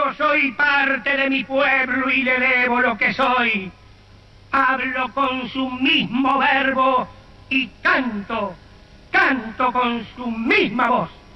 Yo soy parte de mi pueblo y le debo lo que soy. Hablo con su mismo verbo y canto con su misma voz.